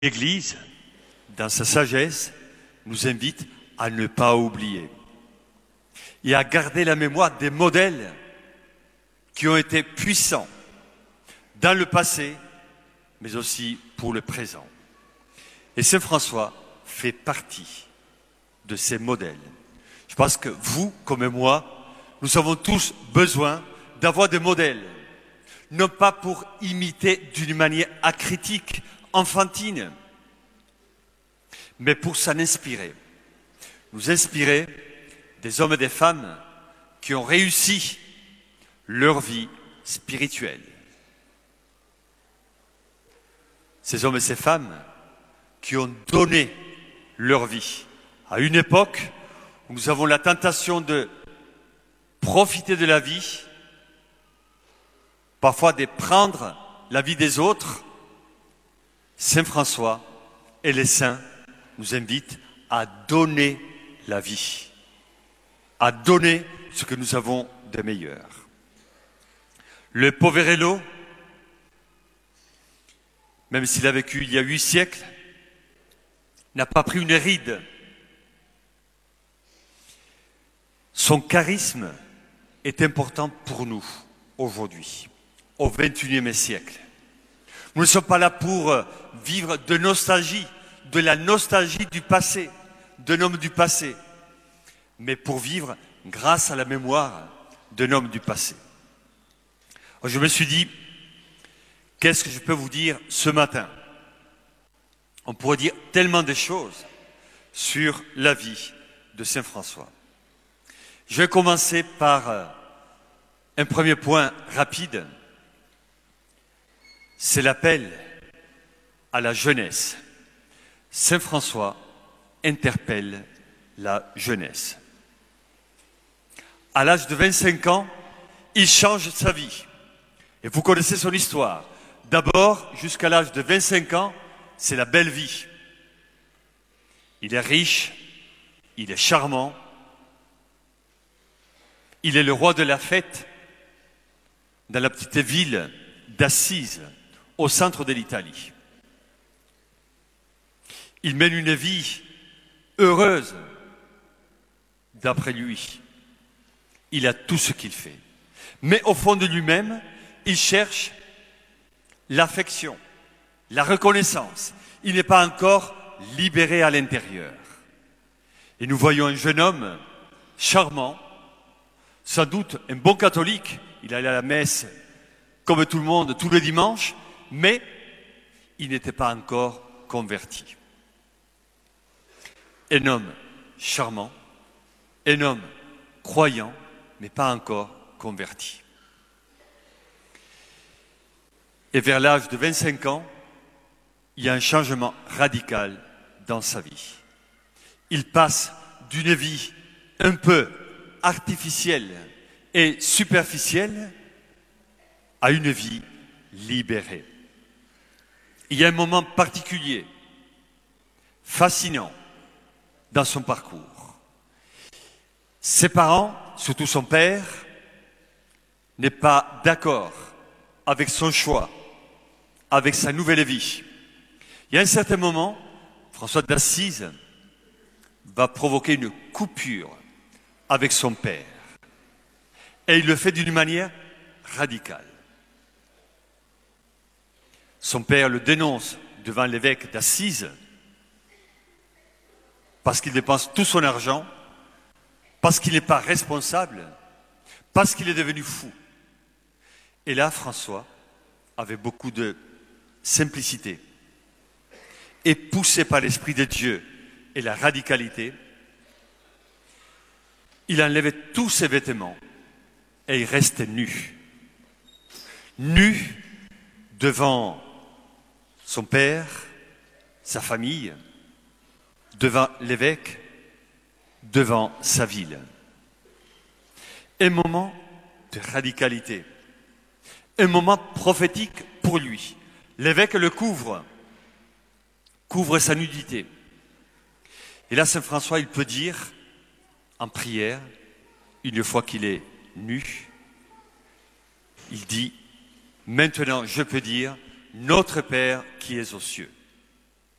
L'Église, dans sa sagesse, nous invite à ne pas oublier et à garder la mémoire des modèles qui ont été puissants dans le passé, mais aussi pour le présent. Et Saint François fait partie de ces modèles. Je pense que vous, comme moi, nous avons tous besoin d'avoir des modèles, non pas pour imiter d'une manière acritique, enfantine, mais pour s'en inspirer. Nous inspirer des hommes et des femmes qui ont réussi leur vie spirituelle. Ces hommes et ces femmes qui ont donné leur vie à une époque où nous avons la tentation de profiter de la vie, parfois de prendre la vie des autres. Saint François et les saints nous invitent à donner la vie, à donner ce que nous avons de meilleur. Le Poverello, même s'il a vécu il y a 8 siècles, n'a pas pris une ride. Son charisme est important pour nous aujourd'hui, au XXIe siècle. Nous ne sommes pas là pour vivre de nostalgie, de la nostalgie du passé, d'un homme du passé, mais pour vivre grâce à la mémoire d'un homme du passé. Alors je me suis dit, qu'est-ce que je peux vous dire ce matin? On pourrait dire tellement de choses sur la vie de Saint François. Je vais commencer par un premier point rapide. C'est l'appel à la jeunesse. Saint François interpelle la jeunesse. À l'âge de 25 ans, il change sa vie. Et vous connaissez son histoire. D'abord, jusqu'à l'âge de 25 ans, c'est la belle vie. Il est riche, il est charmant, il est le roi de la fête dans la petite ville d'Assise, au centre de l'Italie. Il mène une vie heureuse, d'après lui. Il a tout ce qu'il fait. Mais au fond de lui-même, il cherche l'affection, la reconnaissance. Il n'est pas encore libéré à l'intérieur. Et nous voyons un jeune homme charmant, sans doute un bon catholique. Il allait à la messe comme tout le monde tous les dimanches, mais il n'était pas encore converti. Un homme charmant, un homme croyant, mais pas encore converti. Et vers l'âge de 25 ans, il y a un changement radical dans sa vie. Il passe d'une vie un peu artificielle et superficielle à une vie libérée. Il y a un moment particulier, fascinant, dans son parcours. Ses parents, surtout son père, n'est pas d'accord avec son choix, avec sa nouvelle vie. Il y a un certain moment, François d'Assise va provoquer une coupure avec son père. Et il le fait d'une manière radicale. Son père le dénonce devant l'évêque d'Assise parce qu'il dépense tout son argent, parce qu'il n'est pas responsable, parce qu'il est devenu fou. Et là, François, avec beaucoup de simplicité, et poussé par l'Esprit de Dieu et la radicalité, il enlève tous ses vêtements et il reste nu. Nu devant son père, sa famille, devant l'évêque, devant sa ville. Un moment de radicalité, un moment prophétique pour lui. L'évêque le couvre sa nudité. Et là, Saint François, il peut dire, en prière, une fois qu'il est nu, il dit, maintenant je peux dire, notre Père qui es aux cieux.